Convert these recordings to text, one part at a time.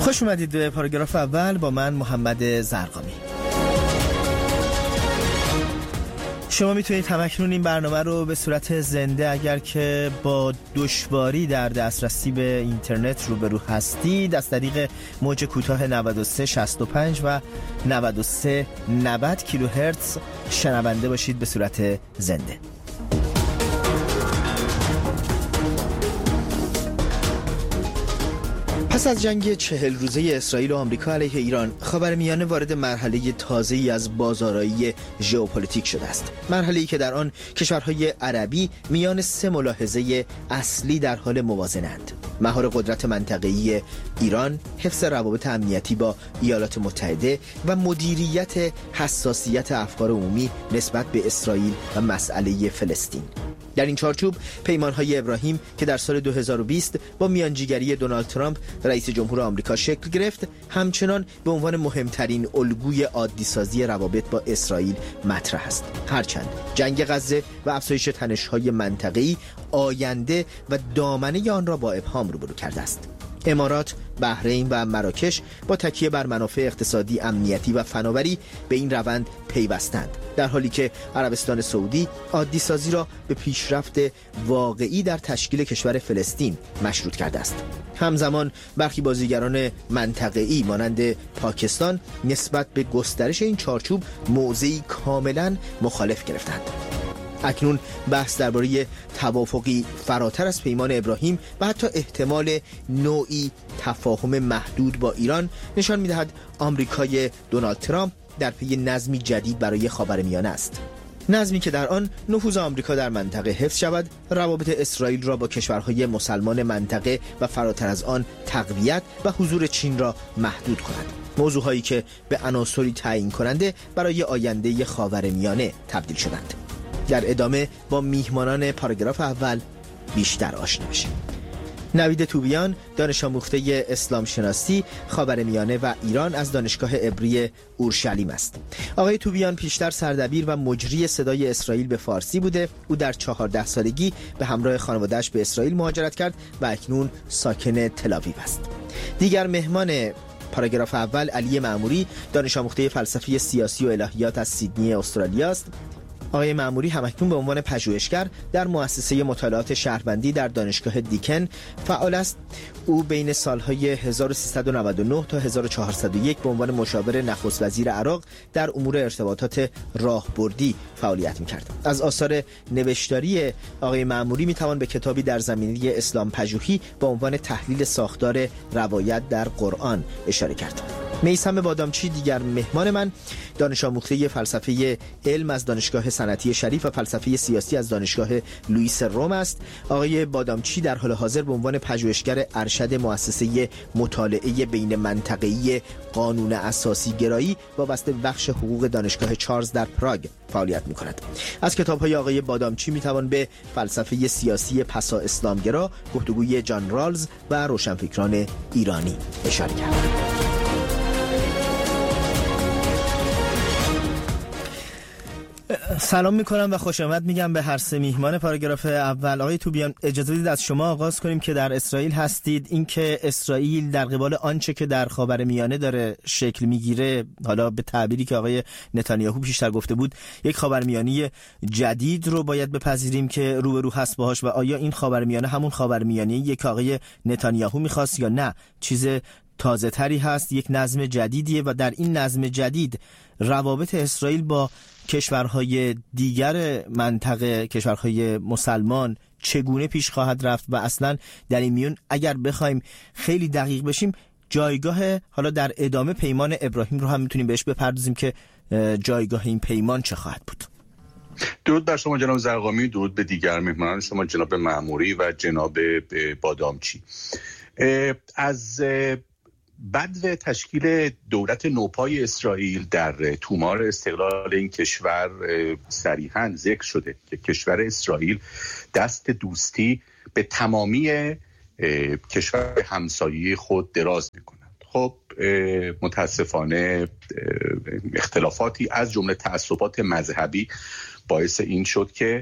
خوش اومدید به پاراگراف اول با من محمد زرقامی. شما میتونید همکنون این برنامه رو به صورت زنده اگر که با دشواری در دسترسی به اینترنت روبرو هستید از طریق موج کوتاه 9365 و 9390 کیلوهرتز شنونده باشید به صورت زنده. پس از جنگ 40 روزه اسرائیل و آمریکا علیه ایران، خاورمیانه وارد مرحله تازه‌ای از بازآرایی ژئوپلیتیک شده است. مرحله‌ای که در آن کشورهای عربی میان سه ملاحظه اصلی در حال موازنه‌اند: مهار قدرت منطقه‌ای ایران، حفظ روابط امنیتی با ایالات متحده و مدیریت حساسیت افکار عمومی نسبت به اسرائیل و مسئله فلسطین. در این چارچوب پیمان‌های ابراهیم که در سال 2020 با میانجیگری دونالد ترامپ رئیس جمهور آمریکا شکل گرفت، همچنان به عنوان مهمترین الگوی عادی‌سازی روابط با اسرائیل مطرح است. هرچند جنگ غزه و افزایش تنش‌های منطقه‌ای آینده و دامنه آن را با ابهام روبرو کرده است. امارات، بحرین و مراکش با تکیه بر منافع اقتصادی، امنیتی و فناوری به این روند پیوستند، در حالی که عربستان سعودی عادی سازی را به پیشرفت واقعی در تشکیل کشور فلسطین مشروط کرده است. همزمان برخی بازیگران منطقه‌ای مانند پاکستان نسبت به گسترش این چارچوب موضعی کاملا مخالف گرفتند. اکنون بحث درباره توافقی فراتر از پیمان ابراهیم و حتی احتمال نوعی تفاهم محدود با ایران نشان می‌دهد آمریکای دونالد ترامپ در پی نظمی جدید برای خاورمیانه است. نظمی که در آن نفوذ آمریکا در منطقه حفظ شود، روابط اسرائیل را با کشورهای مسلمان منطقه و فراتر از آن تقویت و حضور چین را محدود کند. موضوعهایی که به عناصری تعیین کننده برای آینده خاورمیانه تبدیل شدند. در ادامه با میهمانان پاراگراف اول بیشتر آشنا بشیم. نوید توبیان، دانش آموخته اسلام شناسی، خاورمیانه و ایران از دانشگاه عبری اورشلیم است. آقای توبیان پیشتر سردبیر و مجری صدای اسرائیل به فارسی بوده. او در 14 سالگی به همراه خانواده‌اش به اسرائیل مهاجرت کرد و اکنون ساکن تل‌آویو است. دیگر مهمان پاراگراف اول علی معموری، دانش آموخته فلسفه سیاسی و الهیات از سیدنی استرالیا است. آقای معموری همکنون به عنوان پژوهشگر در مؤسسه مطالعات شهروندی در دانشگاه دیکن فعال است. او بین سالهای 1399 تا 1401 به عنوان مشاور نخست وزیر عراق در امور ارتباطات راهبردی فعالیت می‌کرد. از آثار نوشتاری آقای معموری می‌توان به کتابی در زمینه اسلام پژوهی با عنوان تحلیل ساختار روایت در قرآن اشاره کرد. میثم بادامچی، دیگر مهمان من، دانش آموخته فلسفه علم از دانشگاه صنعتی شریف و فلسفه سیاسی از دانشگاه لوئیس روم است. آقای بادامچی در حال حاضر به عنوان پژوهشگر ارشد مؤسسه مطالعه بین منطقه‌ای قانون اساسی گرایی وابسته به بخش حقوق دانشگاه چارلز در پراگ فعالیت می‌کند. از کتاب‌های آقای بادامچی می‌توان به فلسفه سیاسی پسا اسلامگرا، گفتگوی جان رالز و روشنفکران ایرانی اشاره کرد. سلام میکنم و خوش آمد میگم به هر سه میهمان پاراگراف اول. آقای توبیان، اجازه بدید از شما آغاز کنیم که در اسرائیل هستید. اینکه اسرائیل در قبال آنچه که در خاورمیانه داره شکل میگیره، حالا به تعبیری که آقای نتانیاهو پیشتر گفته بود، یک خاورمیانه جدید رو باید بپذیریم که روبرو هست باهاش، و آیا این خاورمیانه همون خاورمیانه‌ای که آقای نتانیاهو میخواست یا نه چیز تازه تری هست، یک نظم جدیدیه و در این نظم جدید روابط اسرائیل با کشورهای دیگر منطقه، کشورهای مسلمان چگونه پیش خواهد رفت و اصلا در این میون اگر بخوایم خیلی دقیق بشیم جایگاه، حالا در ادامه پیمان ابراهیم رو هم میتونیم بهش بپردازیم که جایگاه این پیمان چه خواهد بود. درود بر شما جناب زرقامی، درود به دیگر مهمانان شما جناب معموری و جناب بادامچی. از بعد تشکیل دولت نوپای اسرائیل در تومار استقلال این کشور صریحاً ذکر شده که کشور اسرائیل دست دوستی به تمامی کشور همسایه خود دراز می‌کند. خب متاسفانه اختلافاتی از جمله تعصبات مذهبی باعث این شد که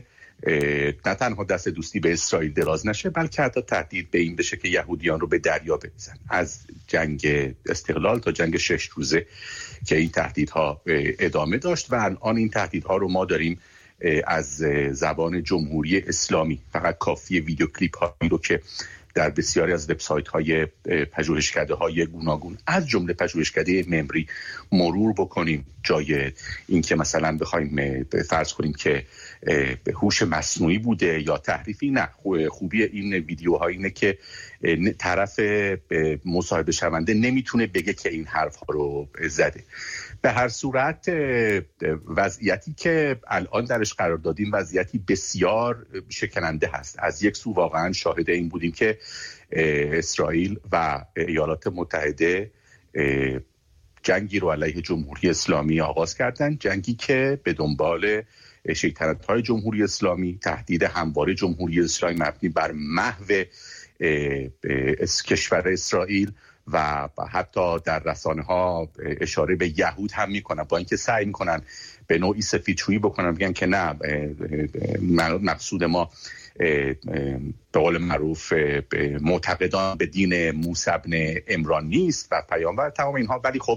نه تنها دست دوستی به اسرائیل دراز نشه، بلکه حتی تهدید به این بشه که یهودیان رو به دریا بریزن. از جنگ استقلال تا جنگ 6 روزه که این تهدیدها ادامه داشت و الان این تهدیدها رو ما داریم از زبان جمهوری اسلامی. فقط کافیه ویدیو کلیپ هایی رو که در بسیاری از وبسایت های پژوهشکده های گوناگون از جمله پژوهشکده ممری مرور بکنیم، جای این که مثلا بخوایم فرض کنیم که هوش مصنوعی بوده یا تحریفی، نه. خوبی این ویدیوها اینه که طرف مصاحبه شونده نمیتونه بگه که این حرف ها رو زده. به هر صورت وضعیتی که الان درش قرار دادیم وضعیتی بسیار شکننده هست. از یک سو واقعا شاهد این بودیم که اسرائیل و ایالات متحده جنگی رو علیه جمهوری اسلامی آغاز کردن، جنگی که به دنبال شیطنت‌های جمهوری اسلامی، تهدید همواره جمهوری اسلامی مبنی بر محو کشور اسرائیل و حتی در رسانه‌ها اشاره به یهود هم میکنن، با اینکه سعی میکنن به نوعی سفیدشویی بکنن، میگن که نه، مقصود ما به قول معروف معتقدان به دین موسی بن عمران نیست و پیامبر تمام اینها. ولی خب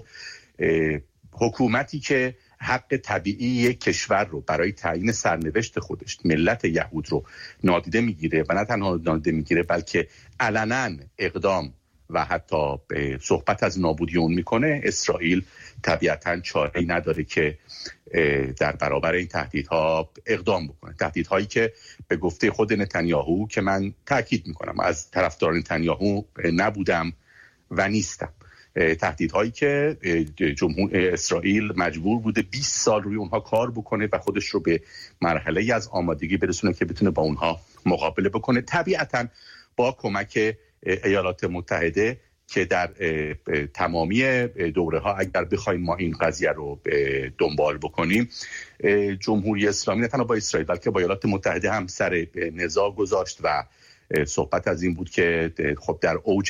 حکومتی که حق طبیعی یک کشور رو برای تعیین سرنوشت خودش، ملت یهود رو نادیده میگیره و نه تنها نادیده میگیره بلکه علنا اقدام و حتی صحبت از نابودی اون میکنه، اسرائیل طبیعتاً چاره‌ای نداره که در برابر این تهدیدها اقدام بکنه. تهدیدهایی که به گفته خود نتانیاهو، که من تاکید میکنم از طرفدار نتانیاهو نبودم و نیستم، تهدیدهایی که جمهور اسرائیل مجبور بوده 20 سال روی اونها کار بکنه و خودش رو به مرحله از آمادگی برسونه که بتونه با اونها مقابله بکنه، طبیعتاً با کمک ایالات متحده که در تمامی دوره ها اگر بخوایم ما این قضیه رو دنبال بکنیم، جمهوری اسلامی نه تنها با اسرائیل بلکه با ایالات متحده هم سر نزاع گذاشت و صحبت از این بود که خب در اوج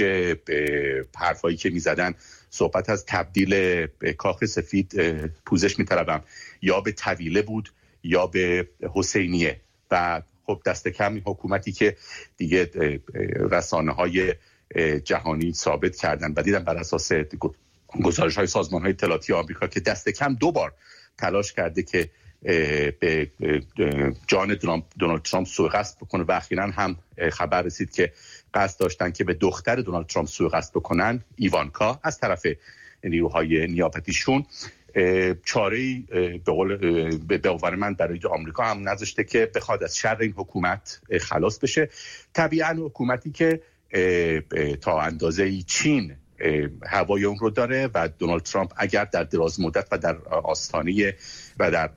حرفایی که میزدن صحبت از تبدیل کاخ سفید، پوزش میطلبم، یا به طویله بود یا به حسینیه. و خب دست کم حکومتی که دیگه رسانه‌های جهانی ثابت کردن و دیدن بر اساس گزارش‌های سازمان‌های اطلاعاتی آمریکا که دست کم 2 بار تلاش کرده که به جان دونالد ترامپ سوء قصد بکنه و اخیراً هم خبر رسید که قصد داشتن که به دختر دونالد ترامپ سوء قصد بکنن، ایوانکا، از طرف نیروهای نیابتیشون. چاره‌ای به باور من برای آمریکا هم نذاشته که بخواد از شر این حکومت خلاص بشه. طبیعاً حکومتی که تا اندازه‌ای چین هوای اون رو داره و دونالد ترامپ اگر در دراز مدت و در آستانه و در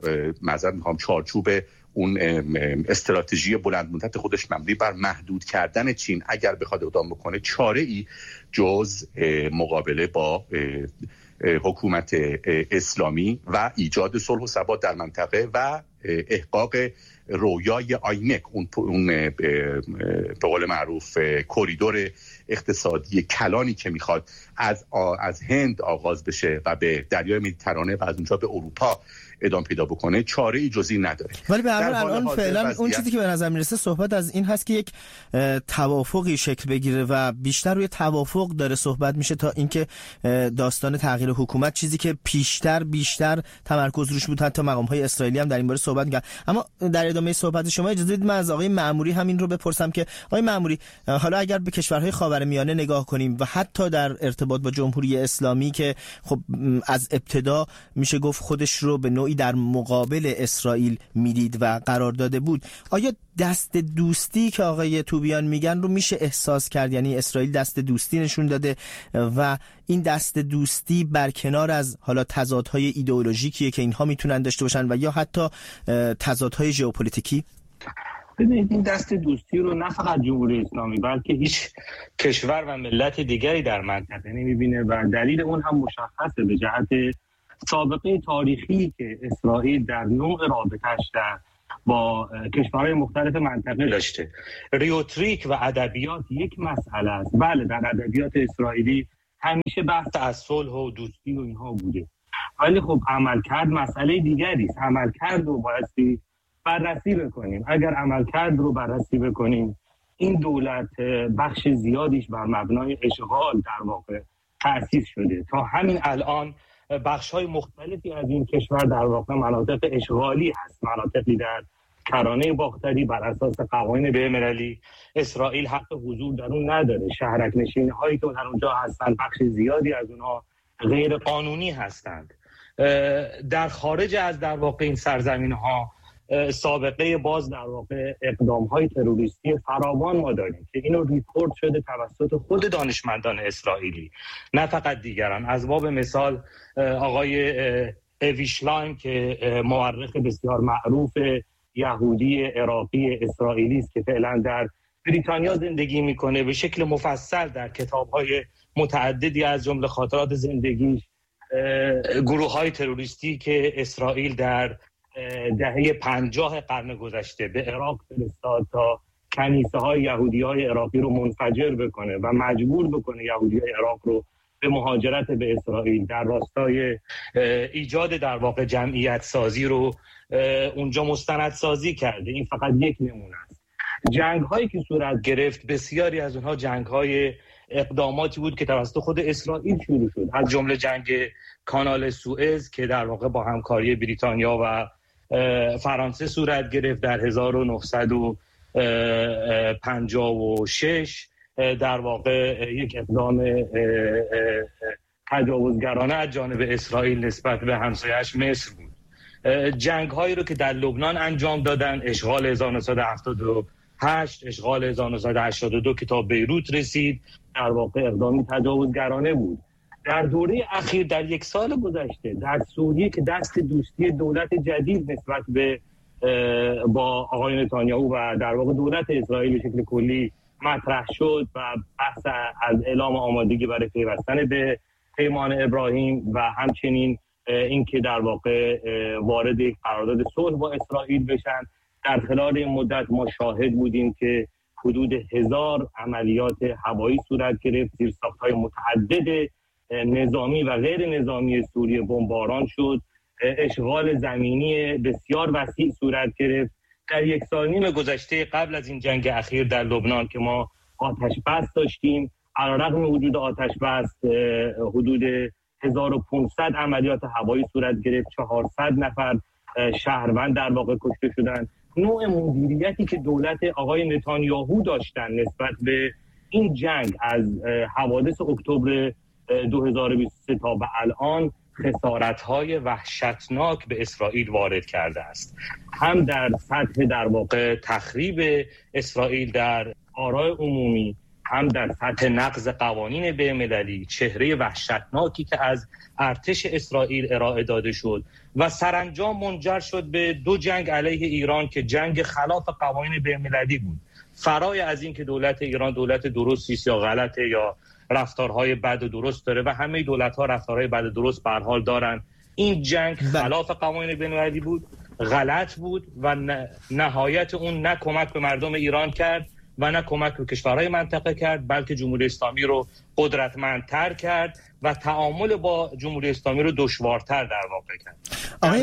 چارچوب اون استراتژی بلند مدت خودش مبنی بر محدود کردن چین اگر بخواد اقدام بکنه، چاره‌ای جز مقابله با حکومت اسلامی و ایجاد صلح و ثبات در منطقه و احقاق رویای آیمک، اون به قول معروف کریدور اقتصادی کلانی که میخواد از هند آغاز بشه و به دریای مدیترانه و از اونجا به اروپا ادامه پیدا بکنه، چاره‌ای جزئی نداره. ولی به هر حال الان فعلا اون چیزی که به نظر میرسه صحبت از این هست که یک توافقی شکل بگیره و بیشتر روی توافق داره صحبت میشه تا اینکه داستان تغییر حکومت، چیزی که بیشتر تمرکز روش بود. حتی مقام‌های اسرائیلی هم در این باره صحبت می‌کردن. اما در ادامه صحبت شما اجازه بدید من از آقای مأموری همین رو بپرسم که آقای مأموری، حالا اگر به کشورهای خاورمیانه نگاه کنیم و حتی در ارتباط با جمهوری اسلامی که خب از ابتدا میشه گفت خودش رو به نوعی در مقابل اسرائیل میدید و قرار داده بود، آیا دست دوستی که آقای توبیان میگن رو میشه احساس کرد؟ یعنی اسرائیل دست دوستی نشون داده و این دست دوستی برکنار از حالا تضادهای ایدئولوژیکیه که اینها میتونن داشته باشن و یا حتی تضادهای ژئوپلیتیکی؟ ببینید این دست دوستی رو نه فقط جمهوری اسلامی بلکه هیچ کشور و ملت دیگری در منطقه نمیبینه و دلیل اون هم مشخصه به جهت سابقه تاریخی که اسرائیل در نوع رابطه‌اش با کشورهای مختلف منطقه داشته. ریتوریک و ادبیات یک مسئله است. بله، در ادبیات اسرائیلی همیشه بحث از صلح و دوستی و اینها بوده، ولی خب عملکرد مسئله دیگری است. عملکرد رو بایستی بررسی بکنیم. اگر عملکرد رو بررسی بکنیم، این دولت بخش زیادیش بر مبنای اشغال در واقع تأسیس شده. تا همین الان بخش‌های مختلفی از این کشور در واقع مناطق اشغالی هست، مناطقی در کرانه باختری بر اساس قوانین بین‌المللی. اسرائیل حق حضور در اون نداره. شهرک نشین‌هایی که در اونجا هستند، بخش زیادی از اونها غیر قانونی هستند. در خارج از در واقع این سرزمین‌ها سابقه باز در واقع اقدام‌های تروریستی فراوان ما داریم که اینو ریپورت شده توسط خود دانشمندان اسرائیلی، نه فقط دیگران. از باب مثال آقای اویشلایم که مورخ بسیار معروف یهودی عراقی اسرائیلی است که فعلا در بریتانیا زندگی میکنه، به شکل مفصل در کتاب‌های متعددی از جمله خاطرات زندگیش گروه‌های تروریستی که اسرائیل در دهه 50 قرن گذشته به عراق فرستاد تا کنیسه‌های یهودی‌های عراقی رو منفجر بکنه و مجبور بکنه یهودی‌های عراق رو به مهاجرت به اسرائیل، در راستای ایجاد در واقع جمعیت سازی رو اونجا مستند سازی کرده. این فقط یک نمونه است. جنگ‌هایی که صورت گرفت بسیاری از اونها جنگ‌های اقداماتی بود که توسط خود اسرائیل شروع شد، از جمله جنگ کانال سوئز که در واقع با همکاری بریتانیا و فرانسه صورت گرفت در 1956. در واقع یک اقدام تجاوزگرانه از جانب اسرائیل نسبت به همسایه‌اش مصر بود. جنگ‌هایی رو که در لبنان انجام دادن، اشغال 1978، اشغال 1982 که تا بیروت رسید، در واقع اقدامی تجاوزگرانه بود. در دوره اخیر در یک سال گذشته در سوریه که دست دوستی دولت جدید نسبت به با آقای نتانیاهو و در واقع دولت اسرائیل به شکل کلی مطرح شد و بحث از اعلام آمادگی برای پیوستن به پیمان ابراهیم و همچنین اینکه در واقع وارد یک قرارداد صلح با اسرائیل بشن، در خلال این مدت ما شاهد بودیم که حدود 1000 عملیات هوایی صورت گرفت، زیرساخت‌های متعدد نظامی و غیر نظامی سوریه بمباران شد، اشغال زمینی بسیار وسیع صورت گرفت. در یک سال نیم گذشته قبل از این جنگ اخیر در لبنان که ما آتش بس داشتیم، علیرغم وجود آتش بس حدود 1500 عملیات هوایی صورت گرفت، 400 نفر شهروند در واقع کشته شدند. نوع مدیریتی که دولت آقای نتانیاهو داشتن نسبت به این جنگ از حوادث اکتبر 2023 تا به الان خسارت‌های وحشتناک به اسرائیل وارد کرده است، هم در سطح در واقع تخریب اسرائیل در آراء عمومی، هم در سطح نقض قوانین بین‌المللی، چهره وحشتناکی که از ارتش اسرائیل ارائه داده شد و سرانجام منجر شد به 2 جنگ علیه ایران که جنگ خلاف قوانین بین‌المللی بود. فرای از این که دولت ایران دولت درستی است یا غلطه یا رفتارهای بد و درست داره و همه دولت‌ها رفتارهای بد و درست به هر حال دارن، این جنگ خلاف قوانین بین‌المللی بود، غلط بود و نهایت اون نه کمک به مردم ایران کرد و نه کمک به کشورهای منطقه کرد، بلکه جمهوری اسلامی رو قدرتمندتر کرد و تعامل با جمهوری اسلامی رو دشوارتر در واقع کرد. آقای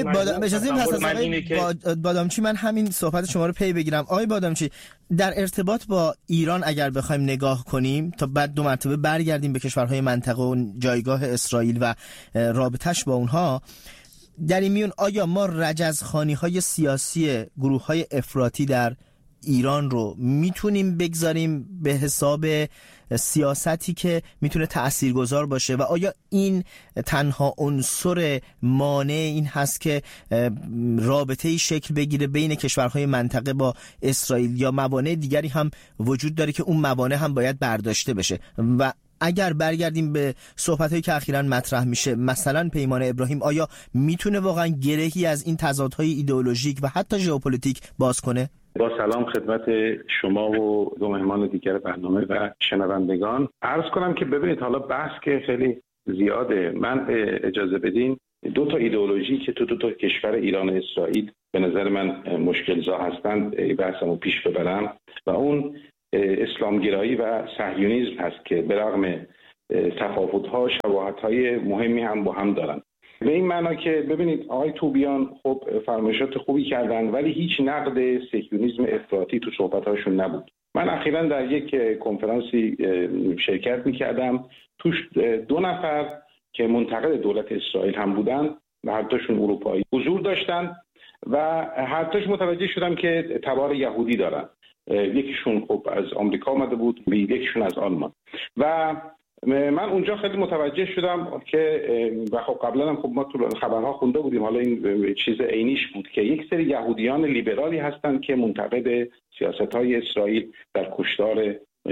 بادامچی، من همین صحبت شما رو پی بگیرم. آقای بادامچی، در ارتباط با ایران اگر بخوایم نگاه کنیم تا بعد 2 مرتبه برگردیم به کشورهای منطقه و جایگاه اسرائیل و رابطش با اونها، در این میون آیا ما رجزخوانی‌های سیاسی گروه‌های افراطی در ایران رو میتونیم بگذاریم به حساب سیاستی که میتونه تأثیرگذار باشه و آیا این تنها عنصر مانع این هست که رابطه‌ای شکل بگیره بین کشورهای منطقه با اسرائیل یا موانع دیگری هم وجود داره که اون موانع هم باید برداشته بشه؟ و اگر برگردیم به صحبت‌هایی که اخیراً مطرح میشه، مثلا پیمان ابراهیم، آیا میتونه واقعا گرهی از این تضادهای ایدئولوژیک و حتی ژئوپلیتیک باز کنه؟ با سلام خدمت شما و 2 مهمان دیگر برنامه و شنوندگان. عرض کنم که ببینید، حالا بحث که خیلی زیاده، من اجازه بدین 2 تا ایدئولوژی که تو 2 تا کشور ایران و اسرائیل به نظر من مشکل‌زا هستند بحثمو پیش ببرم و اون اسلامگرایی و صهیونیسم هست که به رغم تفاوت‌ها شباهت‌های مهمی هم با هم دارن. به این معنا که ببینید آقای توبیان خب فرمایشات خوبی کردن ولی هیچ نقد صهیونیسم افراطی تو صحبت‌هاشون نبود. من اخیراً در یک کنفرانسی شرکت می‌کردم، توش 2 نفر که منتقد دولت اسرائیل هم بودن و هر تاشون اروپایی حضور داشتن و هر تاش متوجه شدم که تبار یهودی دارن. یکیشون خب از آمریکا اومده بود، یکیشون از آلمان. و من اونجا خیلی متوجه شدم که و خب قبلا هم خب ما تو خبرها خونده بودیم، حالا این چیز عینیش بود که یک سری یهودیان لیبرالی هستن که منتقد سیاست‌های اسرائیل در کشتار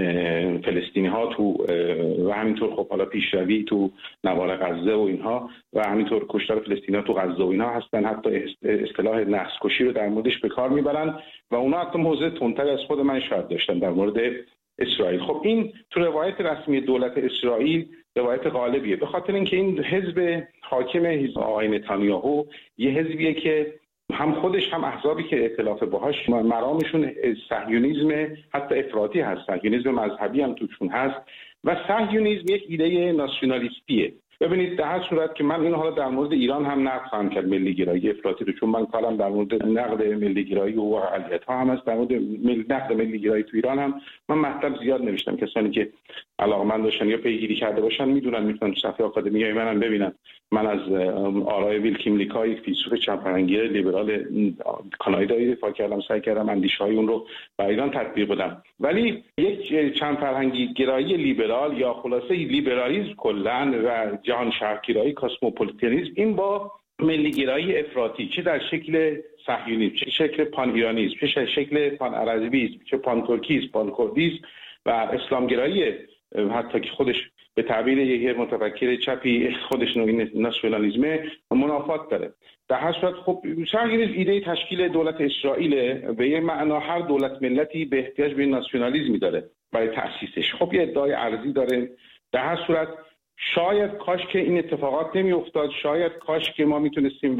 فلسطینی ها تو و همینطور خب حالا پیشروی تو نوار غزه و اینها و همینطور کشتار فلسطینی ها تو غزه و اینها هستن، حتی اصطلاح نسل کشی رو در موردش به کار میبرن و اونا حتی موضع تندتر از خود من شاید داشتن در مورد اسرائیل. خب این تو روایت رسمی دولت اسرائیل روایت غالبیه، به خاطر اینکه این حزب حاکم آقای نتانیاهو یه حزبیه که هم خودش هم احزابی که ائتلاف باهاش مرامشون صهیونیسم حتی افراطی هست، صهیونیسم مذهبی هم توشون هست و صهیونیسم یک ایده ناسیونالیستیه. ببینید در هر صورت که من اینو حالا در مورد ایران هم نقد خواهم کرد، ملی‌گرایی افراطی رو، چون من کارم در مورد نقد ملی‌گرایی و اقلیت‌ها هم هست. در مورد نقد ملی‌گرایی تو ایران هم من مطلب زیاد نوشتم، کسانی که علاقه‌مند باشن یا پیگیری کرده باشن میدونن، میتونن تو صفحه آکادمیای منم ببینن. من از آرای ویلکیم لیکای فیلسوف چپ‌فرهنگی لیبرال کانادایی دفاع کردم، سعی کردم اندیشه‌های اون رو برای ایران تطبیق بدم. ولی یک چند فرهنگی گرایی لیبرال یا خلاصه لیبرالیسم کلاً و جهان شهرگرایی کاسموپولیتانیسم این با ملی‌گرایی افراطی، چه در شکل صهیونیسم، چه شکل پان ایرانیسم، چه شکل پان عربیسم، چه پان ترکیسم، پان کردیسم و اسلامگرایی حتی که خودش به تعبیر یک متفکر چپی خودش نوعی ناسیونالیسم منافات داره. در هر صورت خب صهیونیسم ایده تشکیل دولت اسرائیل به یه معنا هر دولت ملتی به احتیاج به ناسیونالیسمی داره برای تأسیسش. خب یه ادعای ارزی داره. در هر صورت شاید کاش که این اتفاقات نمی افتاد، شاید کاش که ما میتونستیم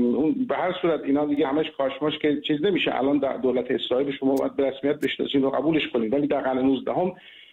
به هر صورت اینا دیگه همش کاشماش که چیز نمیشه. الان در دولت اسرائیل شما باید به رسمیت بشناسید و قبولش کنید، ولی در قرن 19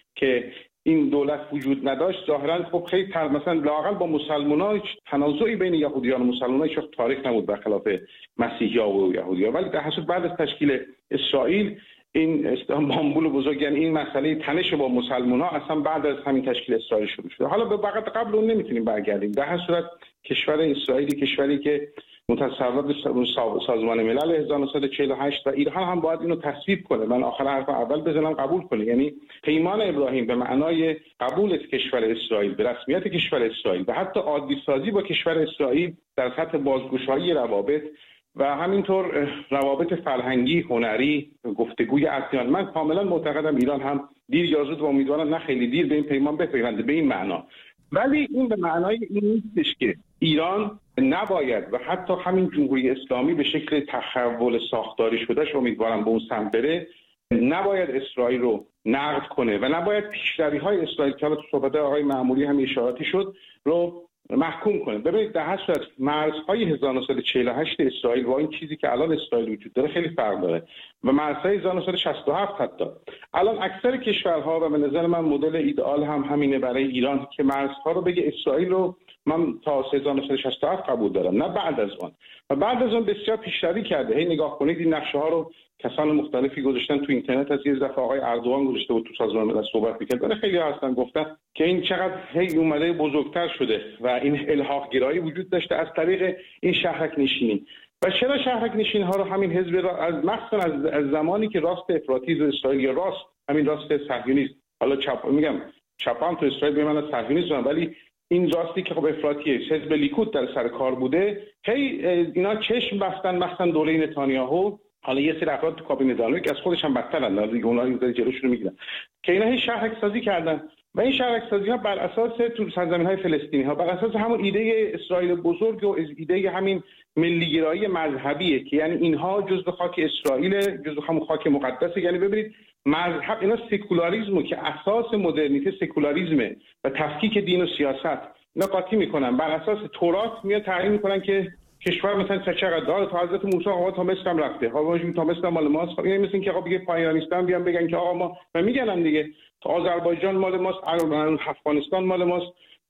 که این دولت وجود نداشت ظاهرا خب خیلی مثلا لااقل با مسلمان‌ها تنازعی بین یهودیان و مسلمان‌ها هیچ تاریخ نبود برخلاف مسیحی‌ها و یهودی‌ها. ولی در حسب بعد از تشکیل اسرائیل این بامبول بزرگ، یعنی این مسئله تنش با مسلمان‌ها اصلا بعد از همین تشکیل اسرائیل شروع شده. حالا به وقت قبل اون نمیتونیم برگردیم. در هر صورت کشور اسرائیلی کشوری که متصوب سازمان ملل 1948 و ایران هم باید اینو تصویب کنه. من آخر حرف اول بزنم قبول کنه، یعنی پیمان ابراهیم به معنای قبول کشور اسرائیل به رسمیت کشور اسرائیل و حتی عادی سازی با کشور اسرائیل در سطح بازگشایی روابط و همینطور روابط فرهنگی، هنری، گفتگوی ادیان. من کاملا معتقدم ایران هم دیر یا زود و امیدوارم نه خیلی دیر به این پیمان بپیونده به این معنا. ولی این به معنای این نیستش که ایران نباید و حتی همین جمهوری اسلامی به شکل تحول ساختاری شدهش امیدوارم به اون سمت بره، نباید اسرائیل رو نقد کنه و نباید پیشروی‌های اسرائیل که حالا تو صحبت آقای معموری هم اشاراتی شد رو محکوم کنه. ببینید در هر صورت مرزهای 1948 اسرائیل با این چیزی که الان اسرائیل وجود داره خیلی فرق داره و مرزهای 1967 حتی الان اکثر کشورها و به نظر من مدل ایدئال هم همینه برای ایران که مرزها رو بگه اسرائیل رو من تا 1967 قبول دارم، نه بعد از اون. و بعد از اون بسیار پیشروی کرده. هی نگاه کنید این نقشه ها رو کسان مختلفی گذاشتن تو اینترنت. از یه دفعه آقای اردوغان گذاشته بود تو سازمان ملل صحبت می‌کرد، ولی خیلی هستن گفتن که این چقدر هی اومده بزرگتر شده و این الحاق گرایی وجود داشته از طریق این شهرک نشینی. و چرا شهرک نشین ها رو همین حزب را از مخصوصا از زمانی که راست افراطی تو اسرائیل یا راست همین راست صهیونیست، حالا چپ میگم چپ هم تو اسرائیل به معنی صهیونیسم، ولی این راستی که خب افراطیه حزب لیکود در سر کار بوده، هی اینا چشم بستن مثلا دوره نتانیاهو. حالا یه سری افراد تو کابینه دارن که از خودش هم بدترن، دیگه اونها رو جلوشون رو میگیرن که اینا هی شهرک سازی کردن و این شهرک سازی ها بر اساس تو سرزمین‌های فلسطینی ها بر اساس همون ایده اسرائیل بزرگ و ایده همین ملی‌گرایی مذهبیه که یعنی اینها جزء خاک اسرائیل، جزء همون خاک مقدسه. یعنی ببینید مذهب اینا سکولاریسمو که اساس مدرنیته سکولاریسمه و تفکیک دین و سیاست اینا قاطی میکنن. بر اساس تورات میاد تعیین میکنن که کشور مثلا چقدر داره. تا حضرت موسی آقا تا مصر هم رفته، آقا تا مصر مال ماست. این مثل اینکه آقا بگه پایانیستان بیان بگن که آقا ما و میگن دیگه تا آذربایجان مال ماست، افغانستان مال ماست،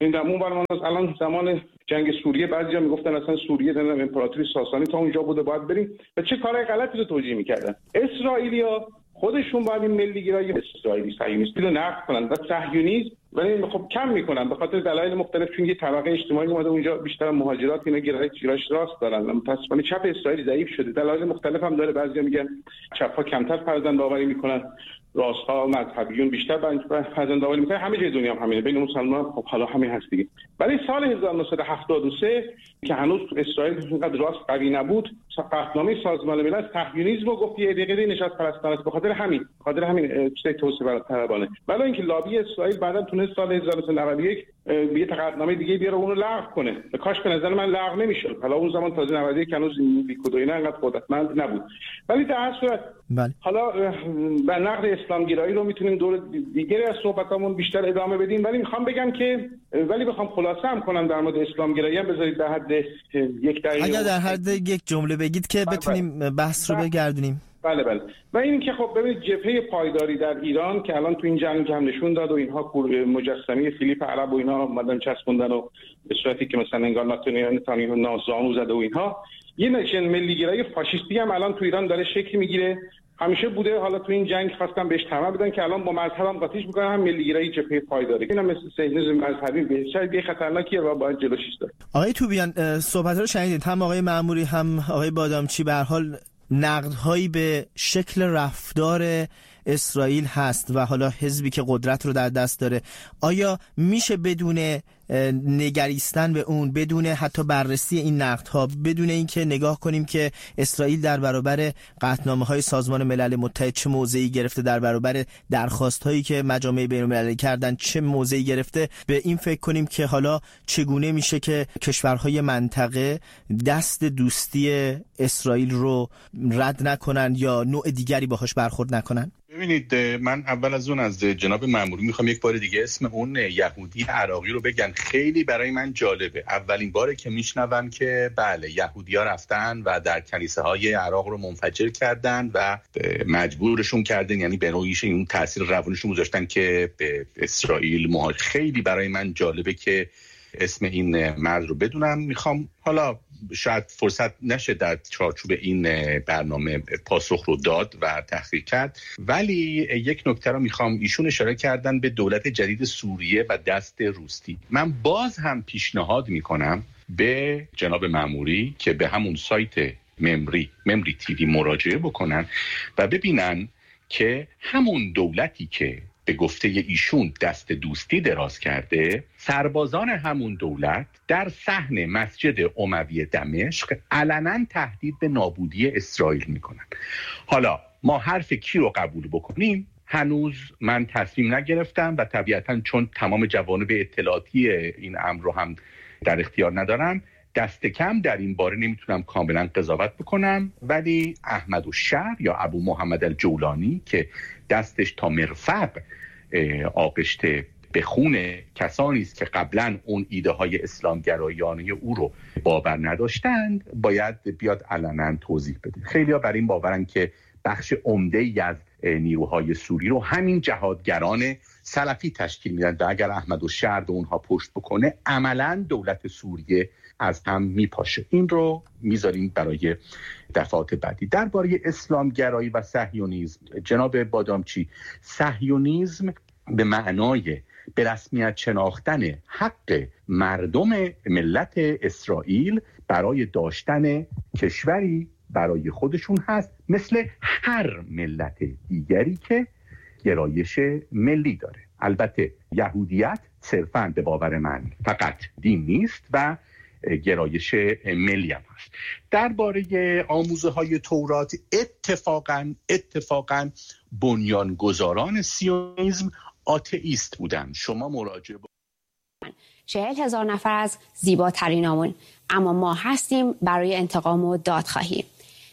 این در اون برنامه الان زمان جنگ سوریه بعضیا میگفتن اصلا سوریه در امپراتوری ساسانی تا اونجا بوده باید بریم و چه کارهای غلطی رو توجیه میکردن. اسرائیلیا خودشون باید این ملیگرایی اسرائیلی صهیونیستی رو نقد کنن و صهیونیسم ولی خب کم میکنن به خاطر دلایل مختلف، چون یه طبقه اجتماعی اومده اونجا بیشتر مهاجرات اینا گرایش راست دارن. متأسفانه چپ اسرائیل ضعیف شده، دلایل مختلف هم داره. بعضیا میگن چپ‌ها کمتر فرزندآوری میکنن، راست‌ها مذهبیون بیشتر فرزندآوری میکنن. همه جای دنیا هم همینه، بین مسلمان‌ها خب حالا همین هست دیگه. ولی سال 1973 که هنوز اسرائیل اینقدر راست قوی نبود، قطعنامه سازمان ملل صهیونیسم رو گفت یه دقیقه نشاط پرستان است، به خاطر همین چیز توسعه طلبانه. ولی اینکه لابی اسرائیل بعداً تونست سال 1991 یه قطعنامه دیگه بیاره اون رو لغو کنه. کاش به نظر من لغو نمیشد. حالا اون زمان تازه 91 هنوز لیکود و اینا انقدر قدرتمند نبود. ولی در هر صورت حالا به نقد اسلامگرایی رو میتونیم دور دیگری از صحبتامون بیشتر ادامه بدیم، ولی میخوام بگم که بخوام خلاصه هم کنم در مورد اسلامگرایی هم بذارید در حد یک دقیقه، اگر در حد یک جمله بگید که بتونیم بحث رو بگردونیم. بله. و این که خب ببینید جبهه پایداری در ایران که الان تو این جنگ هم نشون داد و اینها مجسمه فیلیپ عرب و اینا اومدن چسبوندن و به صورتی که مثلا انگار نتانیاهو نازانو زده و اینها، یه نشن ملیگرایی فاشیستی هم الان تو ایران داره شکل میگیره. همیشه بوده، حالا تو این جنگ خواستن بهش طمع بدن که الان با مذهب هم قاطیش میکنن، هم ملیگرایی جبهه پایداری. اینا مثل صهیونیسم مذهبی شاید یه خطرناکیه و باید جلوش داشت. آقای توبیان صحبت رو شنیدید، هم آقای معموری هم آقای بادامچی به هر حال نقدهایی به شکل رفتار اسرائیل هست و حالا حزبی که قدرت رو در دست داره. آیا میشه بدون نگریستن به اون، بدون حتی بررسی این نقدها، بدون اینکه نگاه کنیم که اسرائیل در برابر قطعنامه‌های سازمان ملل متحد چه موضعی گرفته، در برابر درخواست‌هایی که مجامع بین‌المللی کردن چه موضعی گرفته، به این فکر کنیم که حالا چگونه میشه که کشورهای منطقه دست دوستی اسرائیل رو رد نکنن یا نوع دیگری باهاش برخورد نکنن؟ ببینید، من اول از اون از جناب مأموری میخوام یک بار دیگه اسم اون یهودی عراقی رو بگن. خیلی برای من جالبه، اولین باره که میشنوم که بله یهودی‌ها رفتن و در کلیسه های عراق رو منفجر کردن و مجبورشون کردن، یعنی به نوعی اون تاثیر روانشون گذاشتن که به اسرائیل خیلی برای من جالبه که اسم این مرد رو بدونم. میخوام حالا شاید فرصت نشه در چارچوب این برنامه پاسخ رو داد و تحقیق کرد، ولی یک نکته رو میخوام، ایشون اشاره کردن به دولت جدید سوریه و دست روستی. من باز هم پیشنهاد میکنم به جناب مأموری که به همون سایت ممری تیوی مراجعه بکنن و ببینن که همون دولتی که به گفته ایشون دست دوستی دراز کرده، سربازان همون دولت در صحن مسجد اموی دمشق علنا تهدید به نابودی اسرائیل میکنن. حالا ما حرف کی رو قبول بکنیم هنوز من تصمیم نگرفتم و طبیعتاً چون تمام جوانب اطلاعاتی این امر رو هم در اختیار ندارم، دست کم در این باره نمیتونم کاملا قضاوت بکنم. ولی احمد الشهر یا ابو محمد الجولانی که دستش تا مرفق آغشته به خون کسانی است که قبلا اون ایده های اسلامگرایانه او رو باور نداشتند، باید بیاد علنا توضیح بده. خیلی‌ها بر این باورن که بخش عمده‌ای از نیروهای سوری رو همین جهادگران سلفی تشکیل میدن و اگر احمد الشهر به اونها پشت بکنه عملا دولت سوریه از هم میپاشه. این رو میذاریم برای دفعات بعدی. درباره اسلامگرایی و صهیونیسم، جناب بادامچی، صهیونیسم به معنای به رسمیت شناختن حق مردم ملت اسرائیل برای داشتن کشوری برای خودشون هست، مثل هر ملت دیگری که گرایش ملی داره. البته یهودیت صرفاً به باور من فقط دین نیست و گرایش ملی هم هست. درباره آموزه های تورات اتفاقاً بنیانگذاران سیونیسم آتئیست بودن. شما مراجعه 40,000 نفر از زیباترینامون، اما ما هستیم برای انتقام و دادخواهی.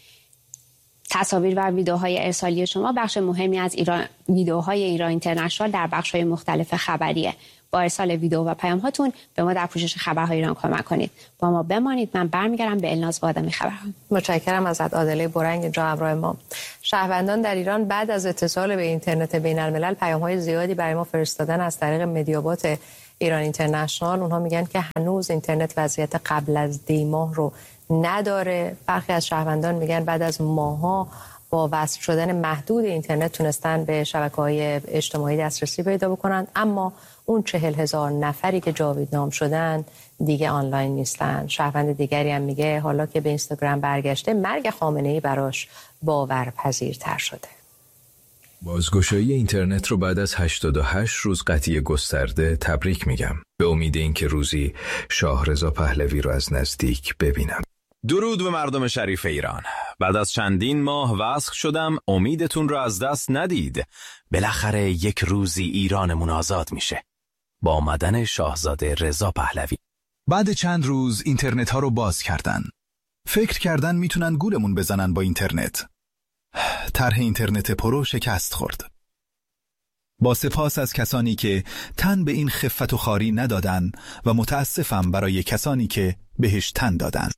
تصاویر و ویدیوهای ارسالی شما بخش مهمی از ویدیوهای ایران اینترنشنال در بخش‌های مختلف خبریه. با ارسال ویدیو و پیام هاتون به ما در پوشش خبرهای ایران کمک کنید. با ما بمانید. من برمیگردم به الناز با آدمی خبرها. متشکرم ازت عادله برنگ اینجا همراه ما. شهروندان در ایران بعد از اتصال به اینترنت بین‌الملل پیام‌های زیادی برای ما فرستادن از طریق مدیابات ایران اینترنشنال، اونها میگن که هنوز اینترنت وضعیت قبل از دی ماه رو نداره. برخی از شهروندان میگن بعد از ماها با وصل شدن محدود اینترنت تونستن به شبکه‌های اجتماعی دسترسی پیدا بکنن، اما اون 40,000 نفری که جاویدنام شدن دیگه آنلاین نیستن. شهروند دیگری هم میگه حالا که به اینستاگرام برگشته مرگ خامنه‌ای براش باورپذیرتر شده. بازگشایی اینترنت رو بعد از 88 روز قطعی گسترده تبریک میگم. به امید اینکه روزی شاهرضا پهلوی رو از نزدیک ببینم. درود به مردم شریف ایران. بعد از چندین ماه وصل شدم، امیدتون رو از دست ندید. بالاخره یک روزی ایرانمون آزاد میشه. با آمدن شاهزاده رضا پهلوی. بعد چند روز اینترنت ها رو باز کردن. فکر کردن میتونن گولمون بزنن با اینترنت. طرح اینترنت پرو شکست خورد. با سپاس از کسانی که تن به این خفت و خواری ندادن و متاسفم برای کسانی که بهش تن دادن.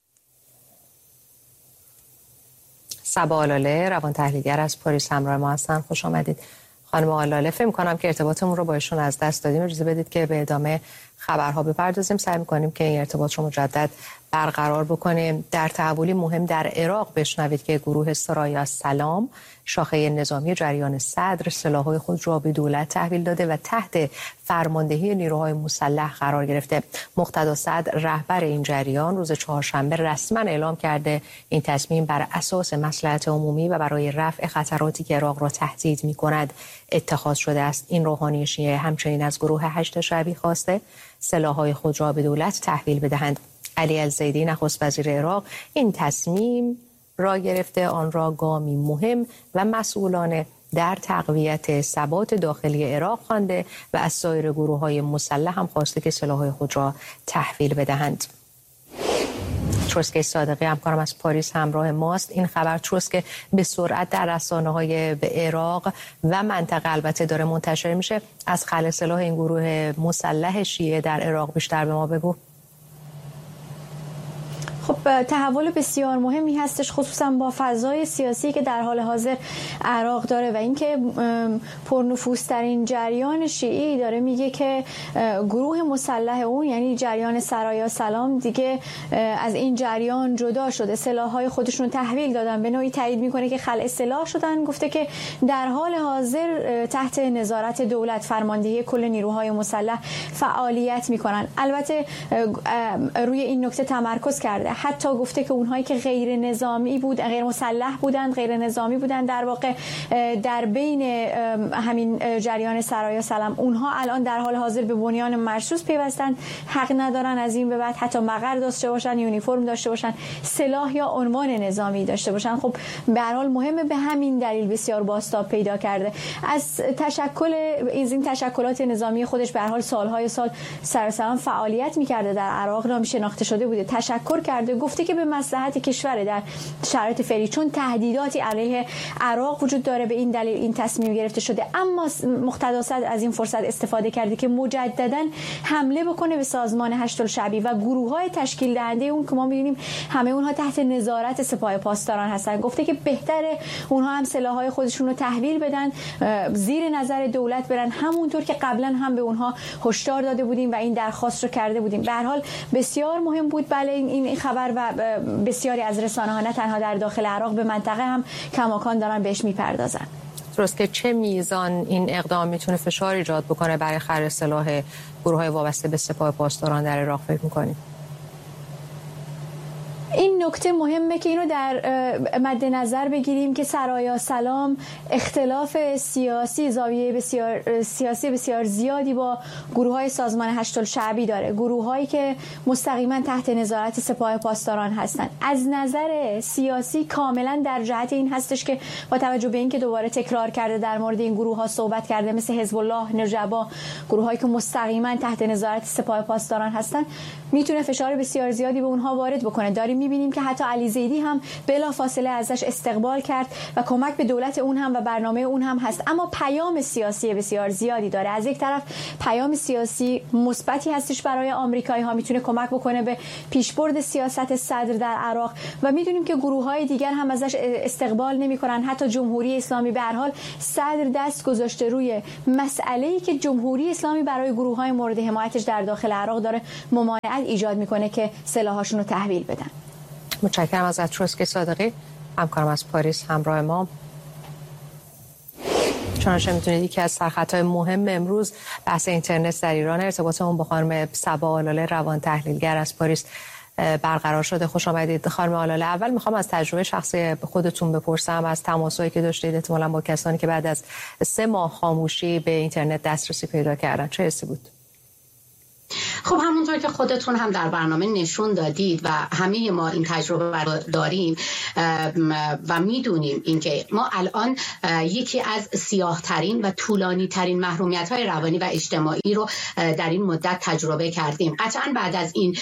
صبا آلاله روان تحلیلگر از پاریس همراه ما هستن. خوش آمدید خانم آلاله. فکر می‌کنم که ارتباطمون رو با ایشون از دست دادیم. اجازه بدید که به ادامه خبرها بپردازیم. سعی می‌کنیم که این ارتباط رو مجدد برقرار بکنیم. در تحولی مهم در عراق بشنوید که گروه سرایا سلام شاخه نظامی جریان صدر سلاح‌های خود را به دولت تحویل داده و تحت فرماندهی نیروهای مسلح قرار گرفته. مقتدا صدر رهبر این جریان روز چهارشنبه رسما اعلام کرده این تصمیم بر اساس مصلحت عمومی و برای رفع خطراتی که عراق را تهدید می‌کند اتخاذ شده است. این روحانی شیعه همچنین از گروه هشت شعبی خواسته سلاح‌های خود را به دولت تحویل بدهند. علی الزیدی نخست وزیر عراق این تصمیم را گرفته، آن را گامی مهم و مسئولانه در تقویت ثبات داخلی عراق خوانده و از سایر گروه‌های مسلح هم خواسته که سلاح‌های خود را تحویل بدهند. چرسکه صادقی همکارم از پاریس همراه ماست. این خبر چرسکه به سرعت در رسانه‌های عراق و منطقه البته داره منتشر میشه. از خلع سلاح این گروه مسلح شیعه در عراق بیشتر به ما بگو. خب تحول بسیار مهمی هستش، خصوصا با فضای سیاسی که در حال حاضر عراق داره و اینکه پرنفوذترین جریان شیعی داره میگه که گروه مسلح اون یعنی جریان سرایا سلام دیگه از این جریان جدا شده، سلاح‌های خودشون تحویل دادن، به نوعی تایید میکنه که خلع سلاح شدن. گفته که در حال حاضر تحت نظارت دولت فرماندهی کل نیروهای مسلح فعالیت میکنن. البته روی این نکته تمرکز کرده، حتی گفته که اونهایی که غیر نظامی بود، غیر مسلح بودند، غیر نظامی بودند در واقع در بین همین جریان سرایا سلام، اونها الان در حال حاضر به بنیان مرصوص پیوستن، حق ندارن از این به بعد حتی مقر داشته باشن، یونیفرم داشته باشن، سلاح یا عنوان نظامی داشته باشن. خب به هر حال مهمه، به همین دلیل بسیار بازتاب پیدا کرده. از تشکل این تشکلات نظامی خودش به هر حال سالهای سال سرایا سلام فعالیت می‌کرده در عراق، نام شناخته شده بوده، تشکر کرده، گفته که به مصلحت کشور در شرایط فعلی چون تهدیداتی علیه عراق وجود داره به این دلیل این تصمیم گرفته شده. اما مقتدا صدر از این فرصت استفاده کرده که مجددا حمله بکنه به سازمان هشت الشعبی و گروه‌های تشکیل دهنده اون که ما می‌بینیم همه اونها تحت نظارت سپاه پاسداران هستن. گفته که بهتره اونها هم سلاح‌های خودشون رو تحویل بدن، زیر نظر دولت برن، همونطور که قبلا هم به اونها هشدار داده بودیم و این درخواست رو کرده بودیم. به هر حال بسیار مهم بود بله این خبر و بسیاری از رسانه‌ها نه تنها در داخل عراق به منطقه هم کماکان دارن بهش میپردازن. درست که چه میزان این اقدام میتونه فشار ایجاد بکنه برای خرید سلاح گروه‌های وابسته به سپاه پاسداران در عراق فکر می‌کنید؟ این نکته مهمه که اینو در مد نظر بگیریم که سرایا سلام اختلاف سیاسی، زاویه بسیار زیادی با گروه‌های سازمان هشت الشعبی داره، گروه‌هایی که مستقیما تحت نظارت سپاه پاسداران هستند. از نظر سیاسی کاملا در جهت این هستش که با توجه به اینکه دوباره تکرار کرده در مورد این گروه‌ها صحبت کرده، مثل حزب الله، نجبا، گروه‌هایی که مستقیما تحت نظارت سپاه پاسداران هستند، میتونه فشار بسیار زیادی به اونها وارد بکنه. داریم می‌بینیم که حتی علی زیدی هم بلافاصله ازش استقبال کرد و کمک به دولت اون هم و برنامه اون هم هست. اما پیام سیاسی بسیار زیادی داره. از یک طرف پیام سیاسی مثبتی هستش برای آمریکایی‌ها، میتونه کمک بکنه به پیشبرد سیاست صدر در عراق و میدونیم که گروه‌های دیگر هم ازش استقبال نمی‌کنن. حتی جمهوری اسلامی به هر حال صدر دست گذاشته روی مسئله‌ای که جمهوری اسلامی برای گروه‌های مورد حمایتش در داخل عراق داره ممانعت ایجاد میکنه که سلاحاشون رو تحویل بدن. متشکرم ازت تروسکی صادقی، همکارم از پاریس همراه ما. چنانچه میتونید یکی از سرخطهای مهم امروز بحث اینترنت در ایران، ارتباطمون با خانم صبا آلاله روان تحلیلگر از پاریس برقرار شده. خوش آمدید خانم آلاله. اول میخوام از تجربه شخصی خودتون بپرسم، از تماسایی که داشتید احتمالاً با کسانی که بعد از 3 ماه خاموشی به اینترنت دسترسی پیدا کردن، چه حسی بود؟ خب همونطور که خودتون هم در برنامه نشون دادید و همه ما این تجربه رو داریم و میدونیم اینکه ما الان یکی از سیاه ترین و طولانی ترین محرومیت های روانی و اجتماعی رو در این مدت تجربه کردیم. قطعا بعد از این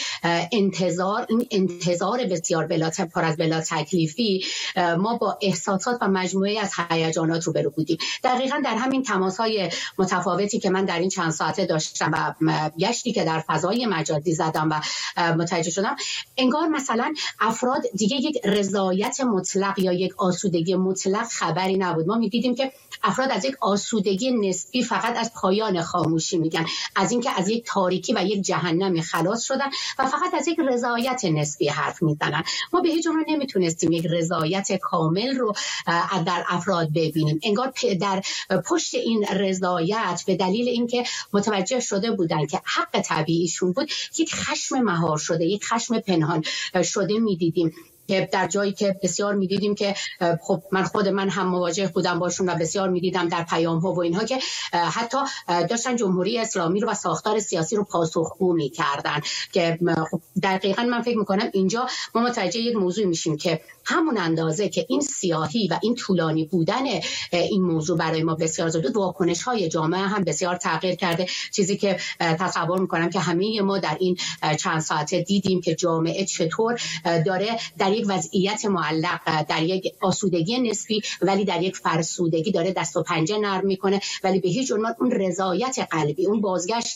انتظار بسیار پر از بلا تکلیفی ما با احساسات و مجموعه از هیجانات روبرو بودیم. دقیقاً در همین تماس‌های متفاوتی که من در این چند ساعته داشتم و گشتی که در فضای مجازی زدم و متوجه شدم، انگار مثلا افراد دیگه یک رضایت مطلق یا یک آسودگی مطلق خبری نبود. ما می‌دیدیم که افراد از یک آسودگی نسبی فقط از پایان خاموشی میگن، از اینکه از یک تاریکی و یک جهنمی خلاص شدن و فقط از یک رضایت نسبی حرف میزنن. ما به هیچ عنوان نمیتونستیم یک رضایت کامل رو در افراد ببینیم. انگار در پشت این رضایت به دلیل اینکه متوجه شده بودن که حق طبیعیشون بود، یک خشم مهار شده، یک خشم پنهان شده میدیدیم که در جایی که بسیار میدیدیم که خب من هم مواجه بودم باشون و بسیار میدیدم در پیام ها و اینها که حتی داشتن جمهوری اسلامی رو و ساختار سیاسی رو پاسخگو میکردن که خب دقیقاً من فکر میکنم اینجا ما متوجه یک موضوع میشیم که همون اندازه که این سیاهی و این طولانی بودن این موضوع برای ما بسیار زود، واکنش های جامعه هم بسیار تغییر کرده. چیزی که تصور میکنم که همه ما در این چند ساعته دیدیم که جامعه چطور داره در یک وضعیت معلق، در یک آسودگی نسبی ولی در یک فرسودگی داره دست و پنجه نرم میکنه، ولی به هیچ عنوان اون رضایت قلبی، اون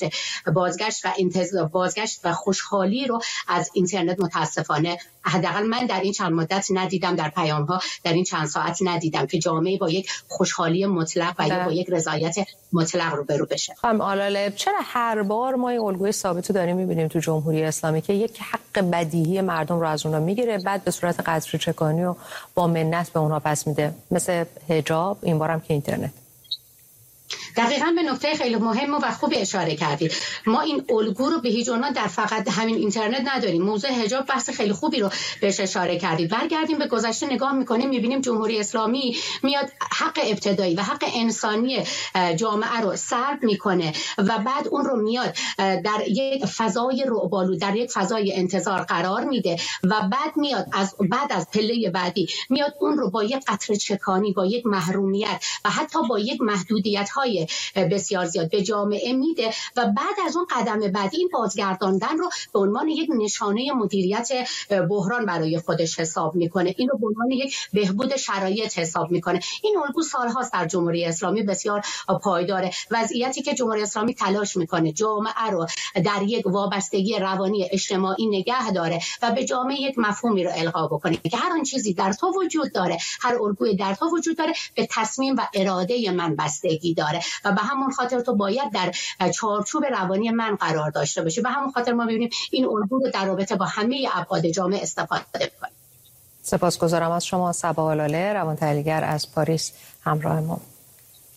بازگشت و خوشحالی رو از اینترنت متاسفانه حداقل من در این چند مدت ندیدم، در پیام ها در این چند ساعت ندیدم که جامعه با یک خوشحالی مطلق و یا با یک رضایت مطلق روبرو بشه. خانم آلاله، چرا هر بار ما این الگوی ثابت رو داریم می‌بینیم تو جمهوری اسلامی که یک حق بدیهی مردم رو از اونها میگیره، بعد به صورت قدرچکانی و با منت به اونها پس میده، مثل حجاب، این بارم که اینترنت؟ دقیقاً به نکته خیلی مهم و خوب اشاره کردید. ما این الگو رو به هیچ عنوان در فقط همین اینترنت نداریم. موضوع حجاب بحث خیلی خوبی رو بهش اشاره کردید. برگردیم به گذشته نگاه میکنیم، میبینیم جمهوری اسلامی میاد حق ابتدایی و حق انسانی جامعه رو سلب میکنه و بعد اون رو میاد در یک فضای رعب‌آلود، در یک فضای انتظار قرار میده و بعد میاد بعد از پله بعدی میاد اون رو با یک قطره چکانی، با یک محرومیت و حتی با یک محدودیت‌های بسیار زیاد به جامعه میده و بعد از اون قدم بعدی این بازگرداندن رو به عنوان یک نشانه مدیریت بحران برای خودش حساب میکنه، این رو به عنوان یک بهبود شرایط حساب میکنه. این الگو سالهاست در جمهوری اسلامی بسیار پایداره. وضعیتی که جمهوری اسلامی تلاش میکنه جامعه رو در یک وابستگی روانی اجتماعی نگه داره و به جامعه یک مفهومی رو القا بکنه که هر آن چیزی در تو وجود داره، هر الگوی در تو وجود داره، به تصمیم و اراده من بستگی داره و به همون خاطر تو باید در چارچوب روانی من قرار داشته باشی. به همون خاطر ما ببینیم این الگو رو در رابطه با همه ابعاد جامعه استفاده می‌کنیم. سپاسگزارم از شما صبا آلاله، روان تحلیلگر از پاریس همراه ما.